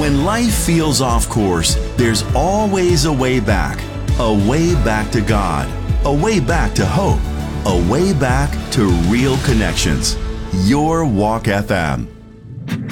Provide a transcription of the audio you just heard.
When life feels off course, there's always a way back. A way back to God. A way back to hope. A way back to real connections. Your Walk FM.